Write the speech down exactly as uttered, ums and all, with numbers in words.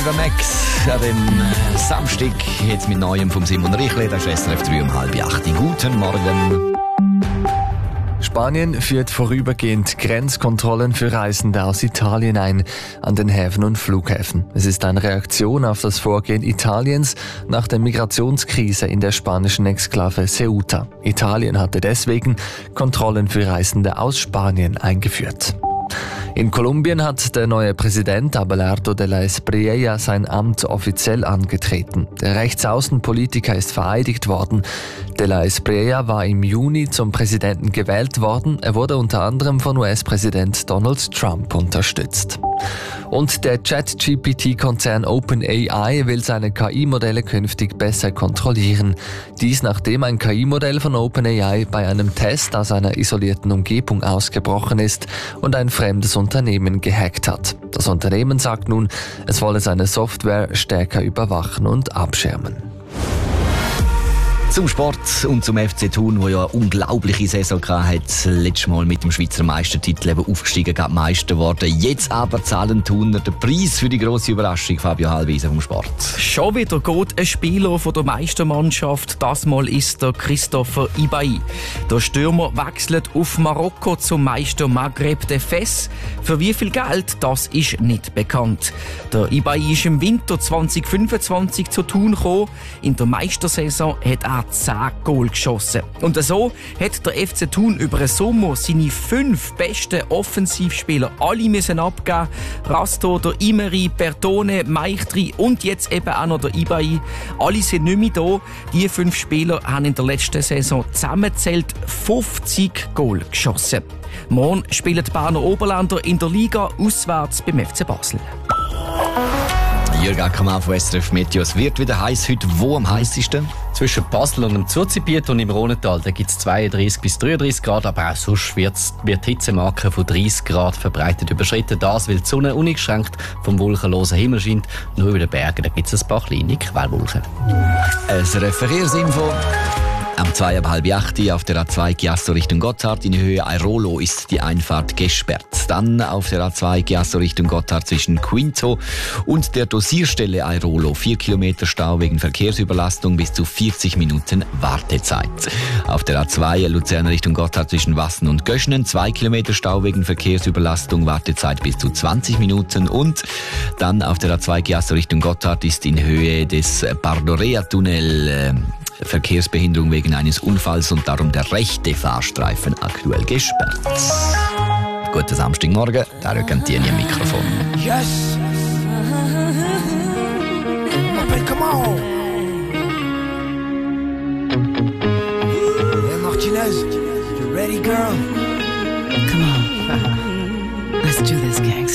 Eva Max an dem Samstag jetzt mit Neuem vom Simon Richle, das ist S R F drei um halb acht. Guten Morgen. Spanien führt vorübergehend Grenzkontrollen für Reisende aus Italien ein an den Häfen und Flughäfen. Es ist eine Reaktion auf das Vorgehen Italiens nach der Migrationskrise in der spanischen Exklave Ceuta. Italien hatte deswegen Kontrollen für Reisende aus Spanien eingeführt. In Kolumbien hat der neue Präsident Abelardo de la Espriella sein Amt offiziell angetreten. Der Rechtsaußenpolitiker ist vereidigt worden. De la Espriella war im Juni zum Präsidenten gewählt worden. Er wurde unter anderem von U S-Präsident Donald Trump unterstützt. Und der Chat-G P T-Konzern OpenAI will seine K I-Modelle künftig besser kontrollieren. Dies nachdem ein K I-Modell von OpenAI bei einem Test aus einer isolierten Umgebung ausgebrochen ist und ein fremdes Unternehmen gehackt hat. Das Unternehmen sagt nun, es wolle seine Software stärker überwachen und abschirmen. Zum Sport und zum F C Thun, wo ja eine unglaubliche Saison hat. Letztes Mal mit dem Schweizer Meistertitel eben aufgestiegen, gerade Meister geworden. Jetzt aber zahlen Thuner den Preis für die grosse Überraschung, Fabio Hallwiese vom Sport. Schon wieder geht ein Spieler von der Meistermannschaft. Das Mal ist der Christopher Ibai. Der Stürmer wechselt auf Marokko zum Meister Maghreb de Fes. Für wie viel Geld, das ist nicht bekannt. Der Ibai ist im Winter zwanzig fünfundzwanzig zu Thun gekommen. In der Meistersaison hat er zehn Goal geschossen. Und so hat der F C Thun über den Sommer seine fünf besten Offensivspieler alle müssen abgeben. Rasto, der Imeri, Bertone, Meichtri und jetzt eben auch noch der Ibai. Alle sind nicht mehr da. Die fünf Spieler haben in der letzten Saison zusammengezählt fünfzig Goal geschossen. Morgen spielen die Berner Oberländer in der Liga auswärts beim F C Basel. Jürg Ackermann von S R F Meteo. Es wird wieder heiß heute. Wo am heißesten? Zwischen Basel und dem Zurzibiet und im Rhonental, da gibt es zweiunddreißig bis dreiunddreißig Grad, aber auch sonst wird's, wird die Hitzemarke von dreißig Grad verbreitet überschritten. Das, weil die Sonne uneingeschränkt vom wolkenlosen Himmel scheint. Nur über den Bergen gibt es ein paar kleine Quellwolken. S R F Verkehrsinfo. Am zwei ab halb acht auf der A zwei Chiasso Richtung Gotthard in Höhe Airolo ist die Einfahrt gesperrt. Dann auf der A zwei Chiasso Richtung Gotthard zwischen Quinto und der Dosierstelle Airolo vier Kilometer Stau wegen Verkehrsüberlastung bis zu vierzig Minuten Wartezeit. Auf der A zwei Luzern Richtung Gotthard zwischen Wassen und Göschnen zwei Kilometer Stau wegen Verkehrsüberlastung, Wartezeit bis zu zwanzig Minuten. Und dann auf der A zwei Chiasso Richtung Gotthard ist in Höhe des Bardorea-Tunnel äh, Verkehrsbehinderung wegen eines Unfalls und darum der rechte Fahrstreifen aktuell gesperrt. Guten Samstagmorgen, Dario Cantini am Mikrofon. Yes! Appelle comment? Hey Martinez, you ready girl? Come on. Let's do this, gangsta.